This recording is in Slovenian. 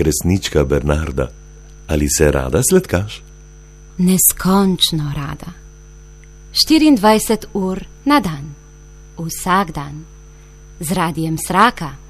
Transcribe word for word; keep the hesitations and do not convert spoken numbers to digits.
kresnička Bernarda, ali se rada sladkaš? Neskončno rada. štiriindvajset ur na dan, vsak dan. Z radijem Sraka